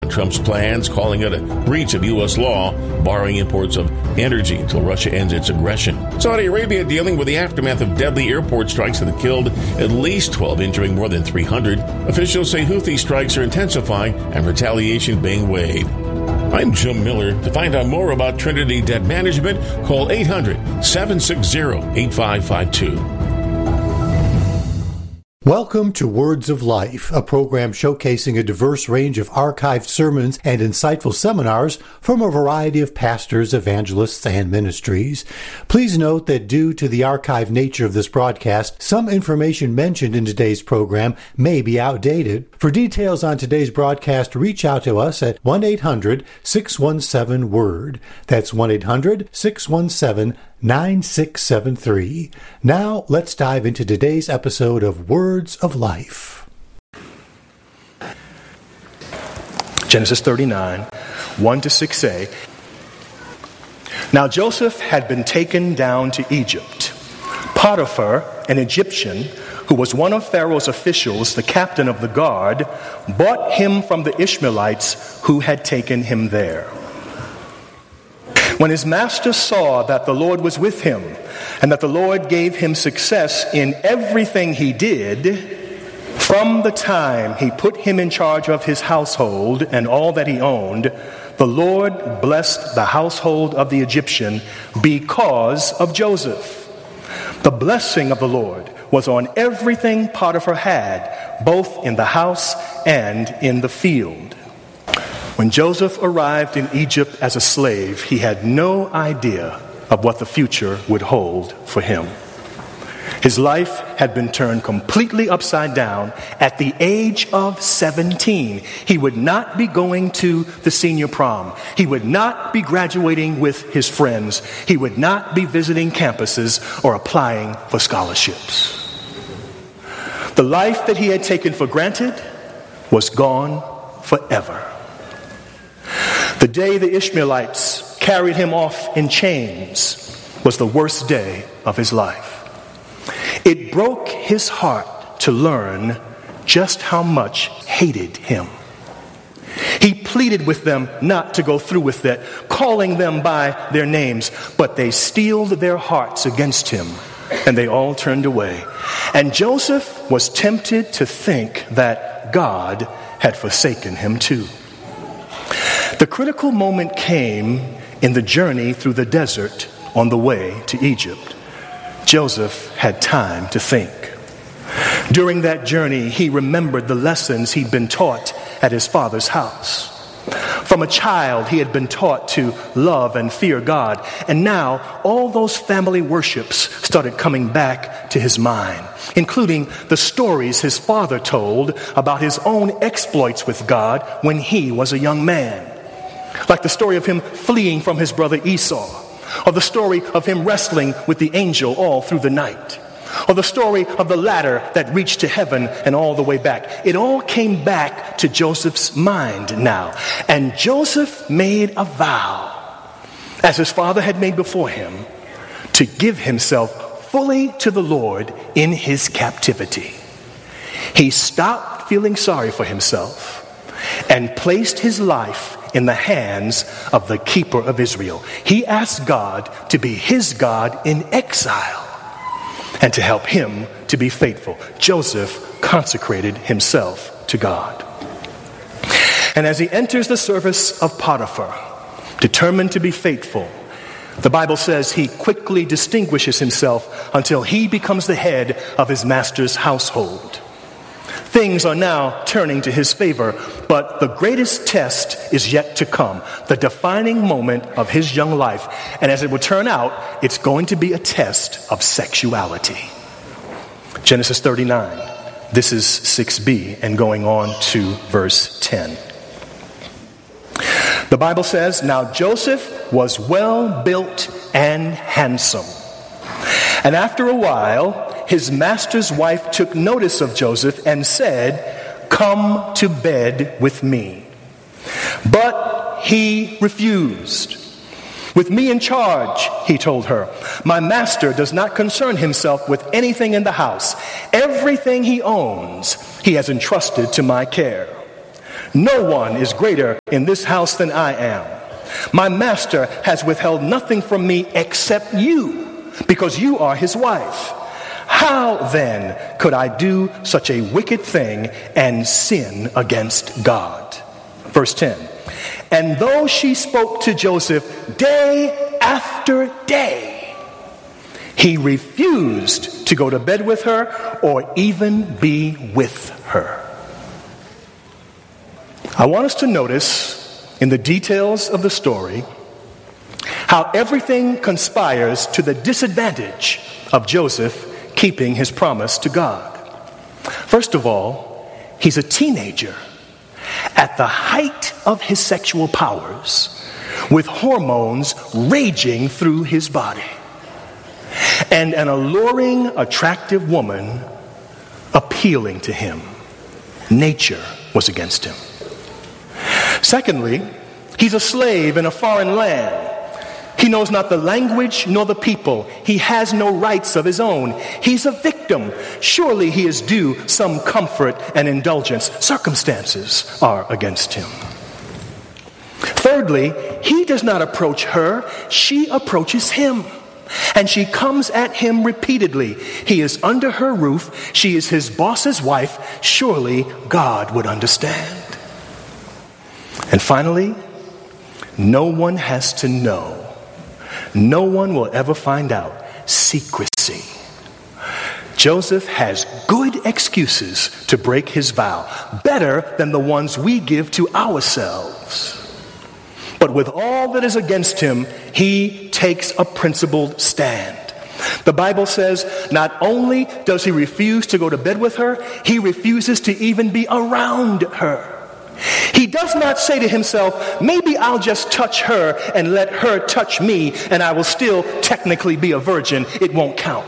President Trump's plans, calling it a breach of U.S. law, barring imports of energy until Russia ends its aggression. Saudi Arabia dealing with the aftermath of deadly airport strikes that have killed at least 12, injuring more than 300. Officials say Houthi strikes are intensifying and retaliation being weighed. I'm Jim Miller. To find out more about Trinity Debt Management, call 800-760-8552. Welcome to Words of Life, a program showcasing a diverse range of archived sermons and insightful seminars from a variety of pastors, evangelists, and ministries. Please note that due to the archived nature of this broadcast, some information mentioned in today's program may be outdated. For details on today's broadcast, reach out to us at 1-800-617-WORD. That's 1-800-617-9673. Now, let's dive into today's episode of Words of Life. Genesis 39, 1-6a. Now Joseph had been taken down to Egypt. Potiphar, an Egyptian, who was one of Pharaoh's officials, the captain of the guard, bought him from the Ishmaelites who had taken him there. When his master saw that the Lord was with him, and that the Lord gave him success in everything he did, from the time he put him in charge of his household and all that he owned, the Lord blessed the household of the Egyptian because of Joseph. The blessing of the Lord was on everything Potiphar had, both in the house and in the field. When Joseph arrived in Egypt as a slave, he had no idea of what the future would hold for him. His life had been turned completely upside down at the age of 17. He would not be going to the senior prom. He would not be graduating with his friends. He would not be visiting campuses or applying for scholarships. The life that he had taken for granted was gone forever. The day the Ishmaelites carried him off in chains was the worst day of his life. It broke his heart to learn just how much hated him. He pleaded with them not to go through with it, calling them by their names, but they steeled their hearts against him, and they all turned away. And Joseph was tempted to think that God had forsaken him too. The critical moment came in the journey through the desert on the way to Egypt. Joseph had time to think. During that journey, he remembered the lessons he'd been taught at his father's house. From a child, he had been taught to love and fear God. And now, all those family worships started coming back to his mind, including the stories his father told about his own exploits with God when he was a young man. Like the story of him fleeing from his brother Esau, or the story of him wrestling with the angel all through the night, or the story of the ladder that reached to heaven and all the way back. It all came back to Joseph's mind now. And Joseph made a vow, as his father had made before him, to give himself fully to the Lord in his captivity. He stopped feeling sorry for himself and placed his life in the hands of the keeper of Israel. He asked God to be his God in exile and to help him to be faithful. Joseph consecrated himself to God. And as he enters the service of Potiphar, determined to be faithful, the Bible says he quickly distinguishes himself until he becomes the head of his master's household. Things are now turning to his favor, but the greatest test is yet to come, the defining moment of his young life. And as it will turn out, it's going to be a test of sexuality. Genesis 39, this is 6b, and going on to verse 10. The Bible says, "Now Joseph was well built and handsome. And after a while, his master's wife took notice of Joseph and said, 'Come to bed with me.' But he refused. 'With me in charge,' he told her, 'my master does not concern himself with anything in the house. Everything he owns, he has entrusted to my care. No one is greater in this house than I am. My master has withheld nothing from me except you, because you are his wife. How then could I do such a wicked thing and sin against God? Verse 10. And though she spoke to Joseph day after day, he refused to go to bed with her or even be with her. I want us to notice in the details of the story how everything conspires to the disadvantage of Joseph keeping his promise to God. First of all, he's a teenager at the height of his sexual powers, with hormones raging through his body, and an alluring, attractive woman appealing to him. Nature was against him. Secondly, he's a slave in a foreign land. He knows not the language nor the people. He has no rights of his own. He's a victim. Surely he is due some comfort and indulgence. Circumstances are against him. Thirdly, he does not approach her. She approaches him. And she comes at him repeatedly. He is under her roof. She is his boss's wife. Surely God would understand. And finally, no one has to know. No one will ever find out. Secrecy. Joseph has good excuses to break his vow, better than the ones we give to ourselves. But with all that is against him, he takes a principled stand. The Bible says not only does he refuse to go to bed with her, he refuses to even be around her. He does not say to himself, maybe I'll just touch her and let her touch me and I will still technically be a virgin. It won't count.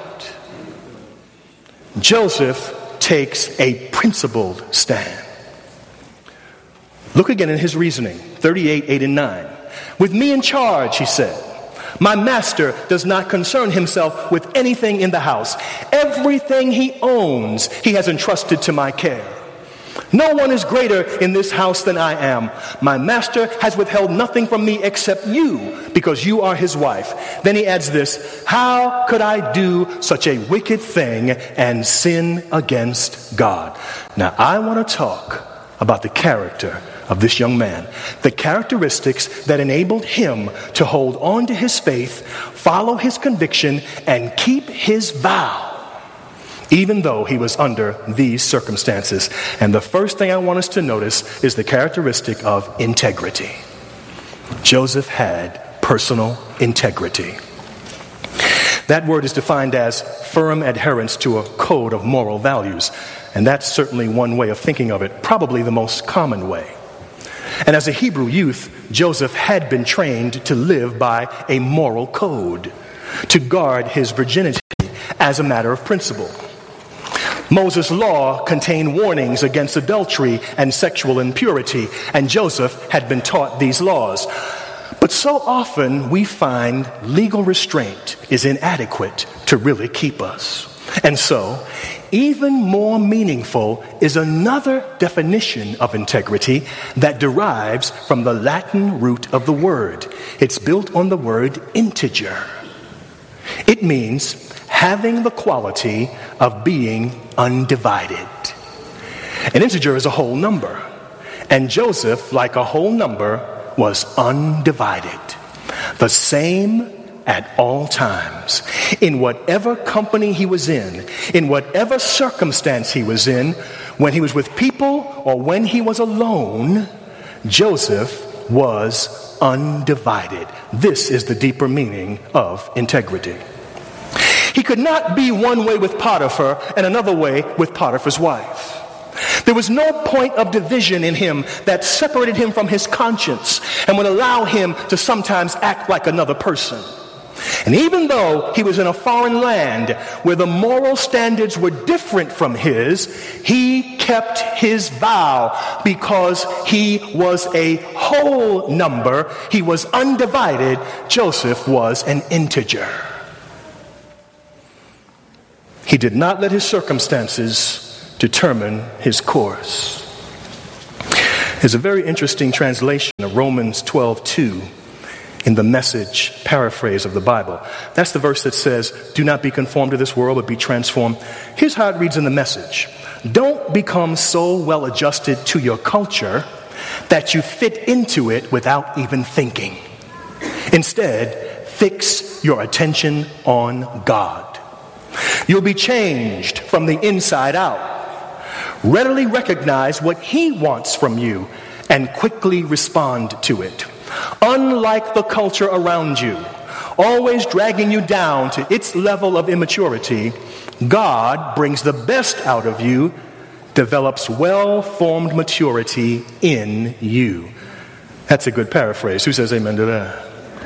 Joseph takes a principled stand. Look again in his reasoning, 38, 8, and 9. With me in charge, he said, my master does not concern himself with anything in the house. Everything he owns, he has entrusted to my care. No one is greater in this house than I am. My master has withheld nothing from me except you, because you are his wife. Then he adds this, how could I do such a wicked thing and sin against God? Now I want to talk about the character of this young man, the characteristics that enabled him to hold on to his faith, follow his conviction, and keep his vow, even though he was under these circumstances. And the first thing I want us to notice is the characteristic of integrity. Joseph had personal integrity. That word is defined as firm adherence to a code of moral values. And that's certainly one way of thinking of it, probably the most common way. And as a Hebrew youth, Joseph had been trained to live by a moral code, to guard his virginity as a matter of principle. Moses' law contained warnings against adultery and sexual impurity, and Joseph had been taught these laws. But so often we find legal restraint is inadequate to really keep us. And so, even more meaningful is another definition of integrity that derives from the Latin root of the word. It's built on the word integer. It means having the quality of being undivided. An integer is a whole number, and Joseph, like a whole number, was undivided. The same at all times. In whatever company he was in whatever circumstance he was in, when he was with people or when he was alone, Joseph was undivided. This is the deeper meaning of integrity. He could not be one way with Potiphar and another way with Potiphar's wife. There was no point of division in him that separated him from his conscience and would allow him to sometimes act like another person. And even though he was in a foreign land where the moral standards were different from his, he kept his vow because he was a whole number. He was undivided. Joseph was an integer. He did not let his circumstances determine his course. There's a very interesting translation of Romans 12:2 in the Message paraphrase of the Bible. That's the verse that says, do not be conformed to this world, but be transformed. Here's how it reads in the Message. Don't become so well adjusted to your culture that you fit into it without even thinking. Instead, fix your attention on God. You'll be changed from the inside out. Readily recognize what He wants from you and quickly respond to it. Unlike the culture around you, always dragging you down to its level of immaturity, God brings the best out of you, develops well-formed maturity in you. That's a good paraphrase. Who says amen to that?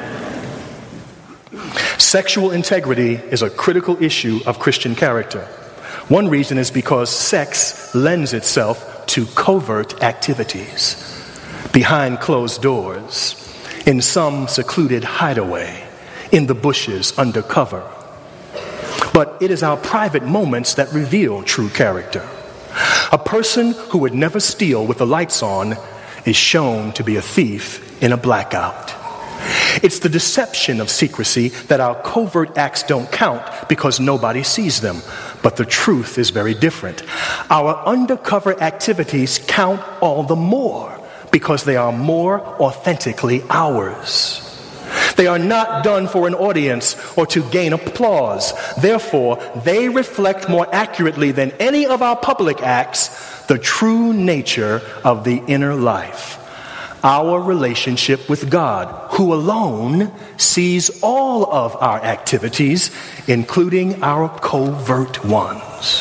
Sexual integrity is a critical issue of Christian character. One reason is because sex lends itself to covert activities, behind closed doors, in some secluded hideaway, in the bushes under cover. But it is our private moments that reveal true character. A person who would never steal with the lights on is shown to be a thief in a blackout. It's the deception of secrecy that our covert acts don't count because nobody sees them. But the truth is very different. Our undercover activities count all the more because they are more authentically ours. They are not done for an audience or to gain applause. Therefore, they reflect more accurately than any of our public acts the true nature of the inner life. Our relationship with God, who alone sees all of our activities, including our covert ones.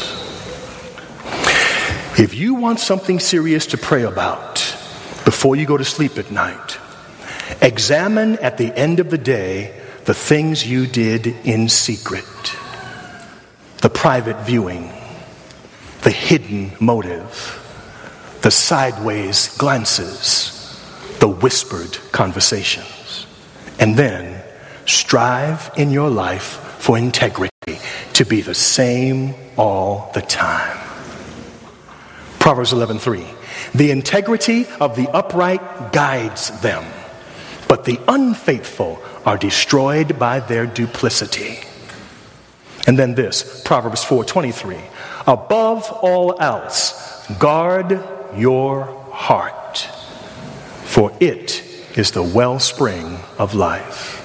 If you want something serious to pray about before you go to sleep at night, examine at the end of the day the things you did in secret. The private viewing, the hidden motive, the sideways glances, the whispered conversations. And then strive in your life for integrity, to be the same all the time. Proverbs 11:3. The integrity of the upright guides them, but the unfaithful are destroyed by their duplicity. And then this, Proverbs 4:23. Above all else, guard your heart, for it is the wellspring of life.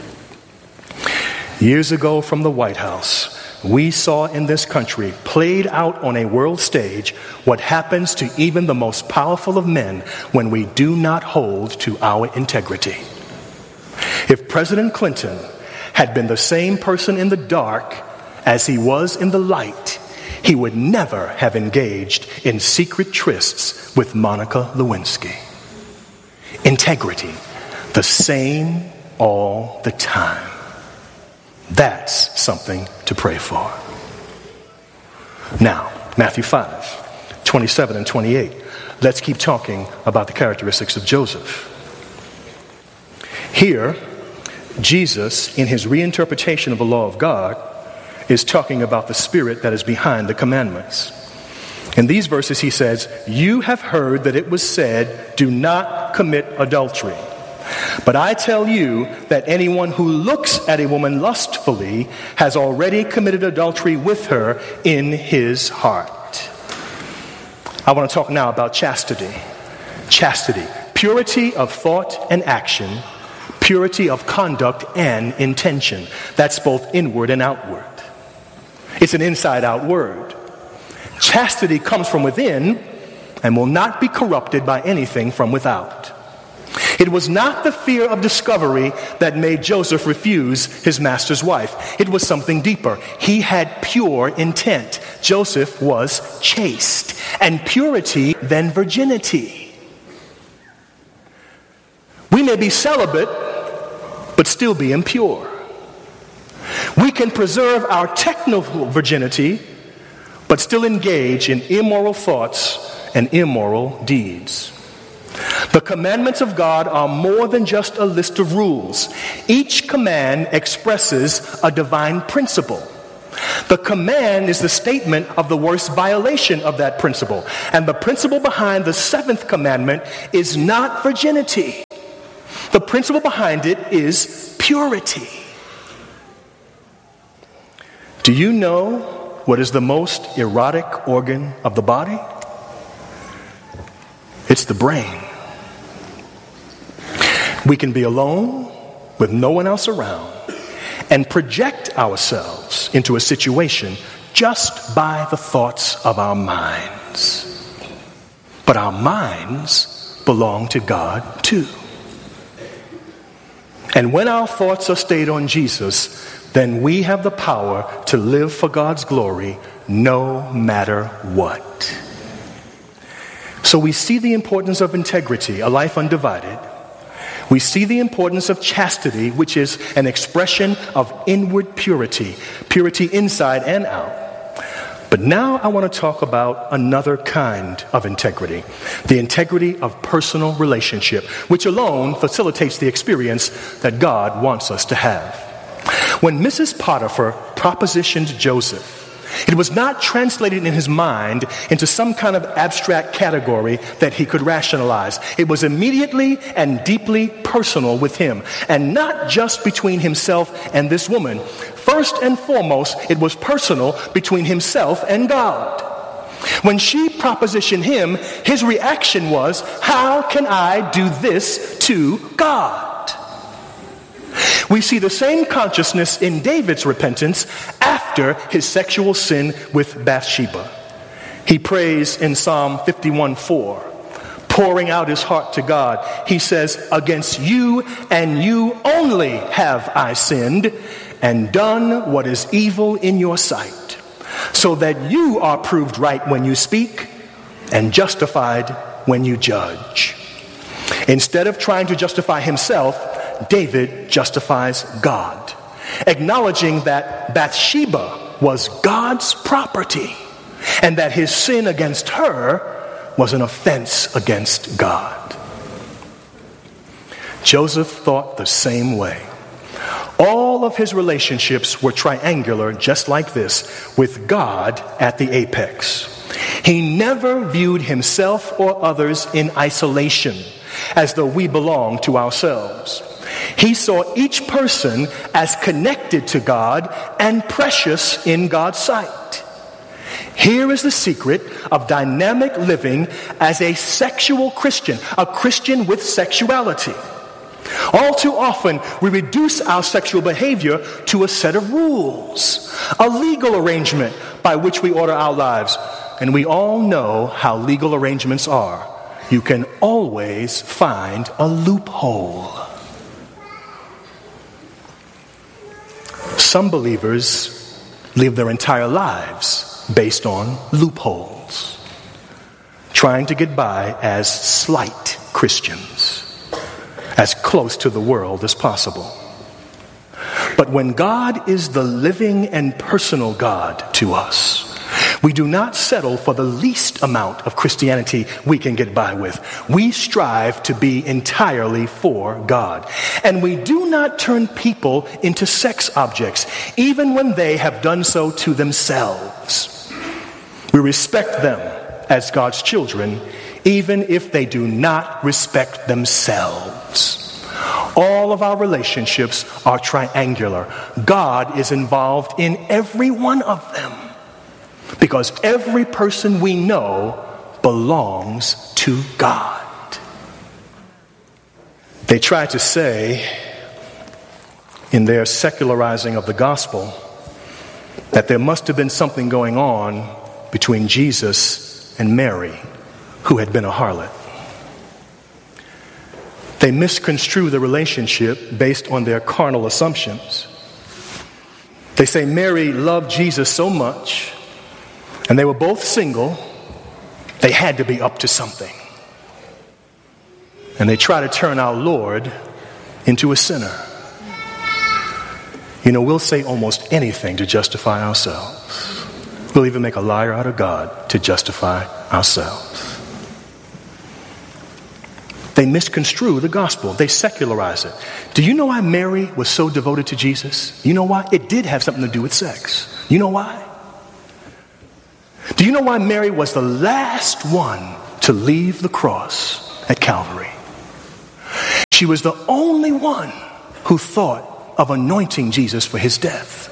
Years ago from the White House, we saw in this country, played out on a world stage, what happens to even the most powerful of men when we do not hold to our integrity. If President Clinton had been the same person in the dark as he was in the light, he would never have engaged in secret trysts with Monica Lewinsky. Integrity, the same all the time. That's something to pray for. Now, Matthew 5:27 and 28. Let's keep talking about the characteristics of Joseph. Here, Jesus, in his reinterpretation of the law of God, is talking about the spirit that is behind the commandments. In these verses, he says, "You have heard that it was said, 'Do not commit adultery.' But I tell you that anyone who looks at a woman lustfully has already committed adultery with her in his heart." I want to talk now about chastity. Chastity, purity of thought and action, purity of conduct and intention. That's both inward and outward. It's an inside-out word. Chastity comes from within and will not be corrupted by anything from without. It was not the fear of discovery that made Joseph refuse his master's wife. It was something deeper. He had pure intent. Joseph was chaste. And purity, then virginity. We may be celibate, but still be impure. We can preserve our technical virginity, but still engage in immoral thoughts and immoral deeds. The commandments of God are more than just a list of rules. Each command expresses a divine principle. The command is the statement of the worst violation of that principle. And the principle behind the seventh commandment is not virginity. The principle behind it is purity. Do you know what is the most erotic organ of the body? It's the brain. We can be alone with no one else around and project ourselves into a situation just by the thoughts of our minds. But our minds belong to God too. And when our thoughts are stayed on Jesus, then we have the power to live for God's glory no matter what. So we see the importance of integrity, a life undivided. We see the importance of chastity, which is an expression of inward purity, purity inside and out. But now I want to talk about another kind of integrity, the integrity of personal relationship, which alone facilitates the experience that God wants us to have. When Mrs. Potiphar propositioned Joseph, it was not translated in his mind into some kind of abstract category that he could rationalize. It was immediately and deeply personal with him, and not just between himself and this woman. First and foremost, it was personal between himself and God. When she propositioned him, his reaction was, "How can I do this to God?" We see the same consciousness in David's repentance after his sexual sin with Bathsheba. He prays in Psalm 51:4, pouring out his heart to God. He says, "Against you and you only have I sinned and done what is evil in your sight, so that you are proved right when you speak and justified when you judge." Instead of trying to justify himself, David justifies God, acknowledging that Bathsheba was God's property and that his sin against her was an offense against God. Joseph thought the same way. All of his relationships were triangular, just like this, with God at the apex. He never viewed himself or others in isolation, as though we belong to ourselves. He saw each person as connected to God and precious in God's sight. Here is the secret of dynamic living as a sexual Christian, a Christian with sexuality. All too often, we reduce our sexual behavior to a set of rules, a legal arrangement by which we order our lives. And we all know how legal arrangements are. You can always find a loophole. Some believers live their entire lives based on loopholes, trying to get by as slight Christians, as close to the world as possible. But when God is the living and personal God to us, we do not settle for the least amount of Christianity we can get by with. We strive to be entirely for God. And we do not turn people into sex objects, even when they have done so to themselves. We respect them as God's children, even if they do not respect themselves. All of our relationships are triangular. God is involved in every one of them, because every person we know belongs to God. They try to say, in their secularizing of the gospel, that there must have been something going on between Jesus and Mary, who had been a harlot. They misconstrue the relationship based on their carnal assumptions. They say Mary loved Jesus so much, and they were both single, they had to be up to something. And they try to turn our Lord into a sinner. You know, we'll say almost anything to justify ourselves. We'll even make a liar out of God to justify ourselves. They misconstrue the gospel. They secularize it. Do you know why Mary was so devoted to Jesus? You know why? It did have something to do with sex. You know why? Do you know why Mary was the last one to leave the cross at Calvary? She was the only one who thought of anointing Jesus for his death.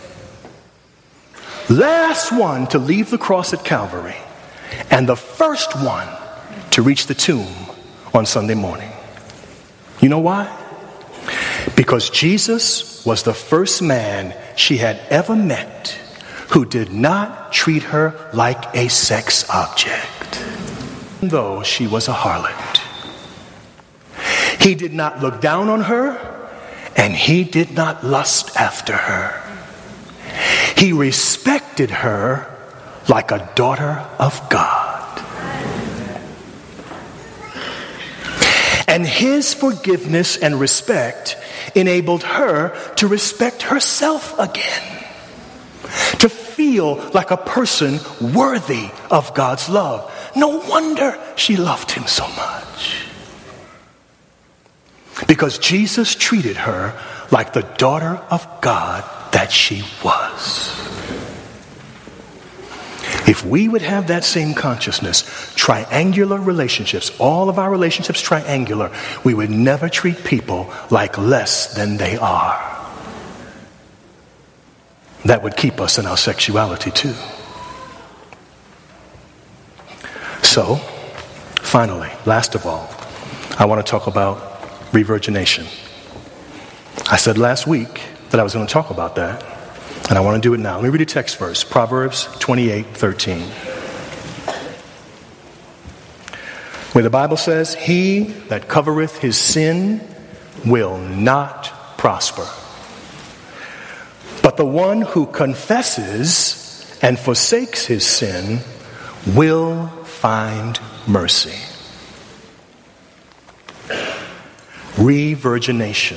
Last one to leave the cross at Calvary, and the first one to reach the tomb on Sunday morning. You know why? Because Jesus was the first man she had ever met who did not treat her like a sex object, though she was a harlot. He did not look down on her, and he did not lust after her. He respected her like a daughter of God. And his forgiveness and respect enabled her to respect herself again, to feel like a person worthy of God's love. No wonder she loved him so much. Because Jesus treated her like the daughter of God that she was. If we would have that same consciousness, triangular relationships, all of our relationships triangular, we would never treat people like less than they are. That would keep us in our sexuality too. So, finally, last of all, I want to talk about revirgination. I said last week that I was going to talk about that, and I want to do it now. Let me read the text first. Proverbs 28:13. Where the Bible says, "He that covereth his sin will not prosper. But the one who confesses and forsakes his sin will find mercy." Revirgination.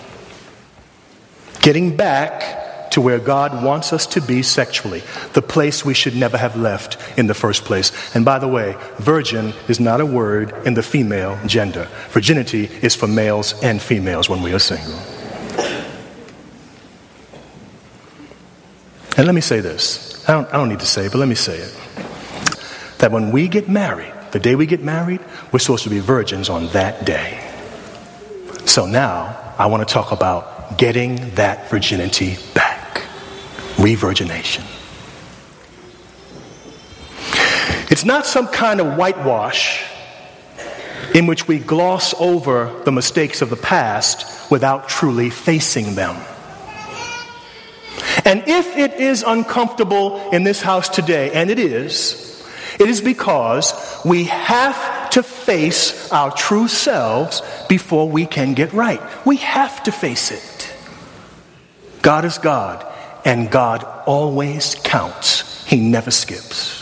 Getting back to where God wants us to be sexually, the place we should never have left in the first place. And by the way, virgin is not a word in the female gender. Virginity is for males and females when we are single. And let me say this. I don't need to say it, but let me say it. That when we get married, the day we get married, we're supposed to be virgins on that day. So now, I want to talk about getting that virginity back. Revirgination. It's not some kind of whitewash in which we gloss over the mistakes of the past without truly facing them. And if it is uncomfortable in this house today, and it is because we have to face our true selves before we can get right. We have to face it. God is God, and God always counts. He never skips.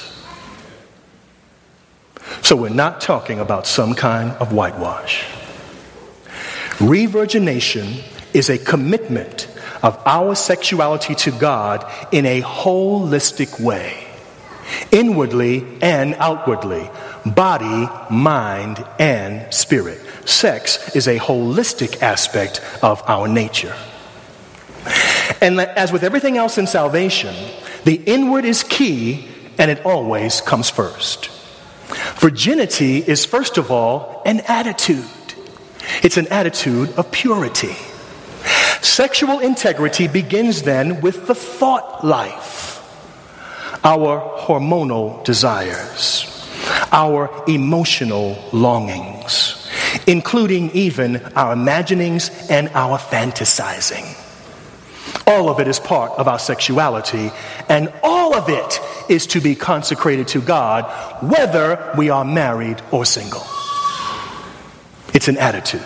So we're not talking about some kind of whitewash. Revirgination is a commitment of our sexuality to God in a holistic way. Inwardly and outwardly, body, mind, and spirit. Sex is a holistic aspect of our nature. And as with everything else in salvation, the inward is key, and it always comes first. Virginity is, first of all, an attitude. It's an attitude of purity. Sexual integrity begins then with the thought life. Our hormonal desires, our emotional longings, including even our imaginings and our fantasizing. All of it is part of our sexuality, and all of it is to be consecrated to God, whether we are married or single. It's an attitude.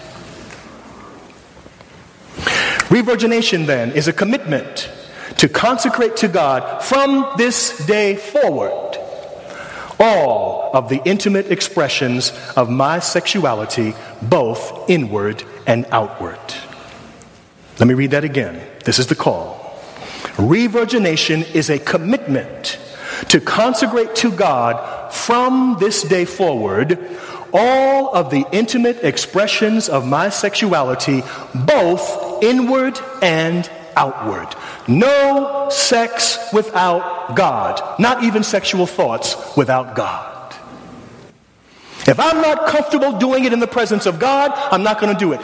Revirgination, then, is a commitment to consecrate to God from this day forward all of the intimate expressions of my sexuality, both inward and outward. Let me read that again. This is the call. Revirgination is a commitment to consecrate to God from this day forward all of the intimate expressions of my sexuality, both inward and outward. No sex without God. Not even sexual thoughts without God. If I'm not comfortable doing it in the presence of God, I'm not going to do it.